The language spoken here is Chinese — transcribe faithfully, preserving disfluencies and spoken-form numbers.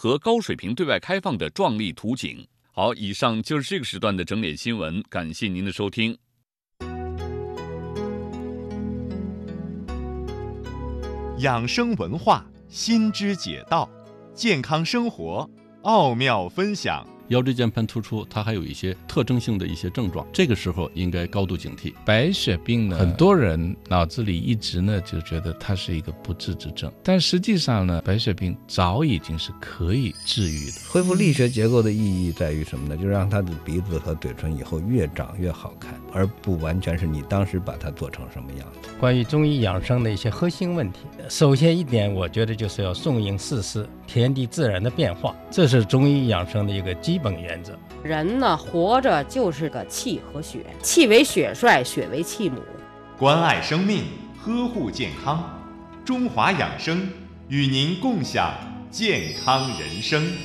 和高水平对外开放的壮丽图景。好，以上就是这个时段的整点新闻，感谢您的收听。 养生文化，心知解道，健康生活，奥妙分享。 腰椎间盘突出它还有一些特征性的一些症状，这个时候应该高度警惕。 白血病呢，很多人脑子里一直呢就觉得它是一个不治之症，但实际上呢，白血病早已经是可以治愈的。 恢复力学结构的意义在于什么呢？就让他的鼻子和嘴唇以后越长越好看，而不完全是你当时把它做成什么样子。 关于中医养生的一些核心问题，首先一点，我觉得就是要顺应四时，天地自然的变化，这是中医养生的一个基本原则。 人呢，活着就是个气和血，气为血帅，血为气母。 关爱生命，呵护健康，中华养生与您共享健康人生。